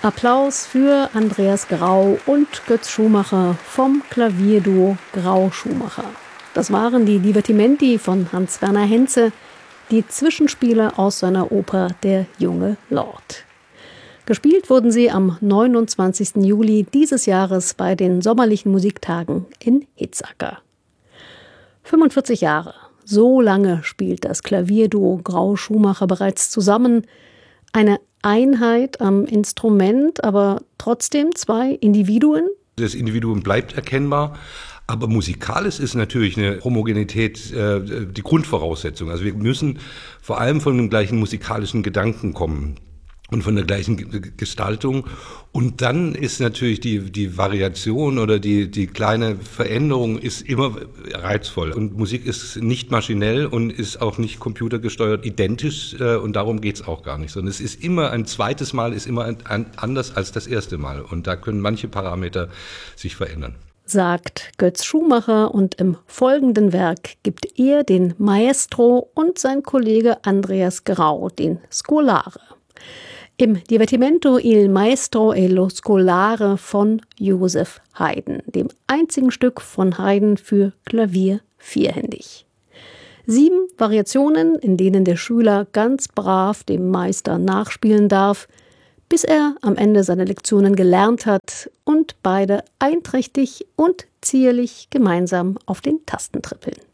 Applaus für Andreas Grau und Götz Schumacher vom Klavierduo Grau-Schumacher. Das waren die Divertimenti von Hans-Werner Henze, die Zwischenspiele aus seiner Oper Der junge Lord. Gespielt wurden sie am 29. Juli dieses Jahres bei den sommerlichen Musiktagen in Hitzacker. 45 Jahre, so lange spielt das Klavierduo Grau-Schumacher bereits zusammen. Eine Einheit am Instrument, aber trotzdem zwei Individuen. Das Individuum bleibt erkennbar, aber musikalisch ist natürlich eine Homogenität die Grundvoraussetzung. Also wir müssen vor allem von dem gleichen musikalischen Gedanken kommen und von der gleichen Gestaltung. Und dann ist natürlich die Variation oder die kleine Veränderung ist immer reizvoll. Und Musik ist nicht maschinell und ist auch nicht computergesteuert identisch und darum geht's auch gar nicht. Sondern es ist immer ein zweites Mal, ist immer anders als das erste Mal. Und da können manche Parameter sich verändern. Sagt Götz Schumacher, und im folgenden Werk gibt er den Maestro und sein Kollege Andreas Grau den Scolare. Im Divertimento Il Maestro e lo Scolare von Joseph Haydn, dem einzigen Stück von Haydn für Klavier vierhändig. 7 Variationen, in denen der Schüler ganz brav dem Meister nachspielen darf, bis er am Ende seine Lektionen gelernt hat und beide einträchtig und zierlich gemeinsam auf den Tasten trippeln.